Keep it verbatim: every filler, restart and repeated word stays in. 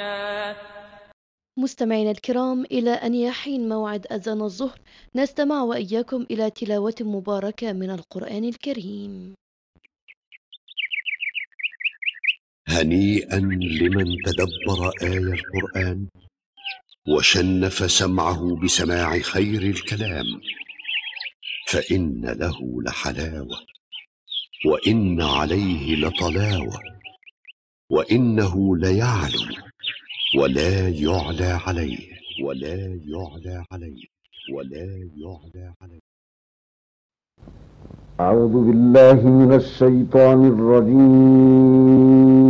عنا. مستمعينا الكرام، إلى أن يحين موعد أذان الظهر نستمع وإياكم إلى تلاوة مباركة من القرآن الكريم. هنيئا لمن تدبر آي القرآن وشنف سمعه بسماع خير الكلام، فإن له لحلاوة وإن عليه لطلاوة، وإنه ليعلو ولا يعلى عليه ولا يعلى عليه ولا يعلى عليه. أعوذ بالله من الشيطان الرجيم.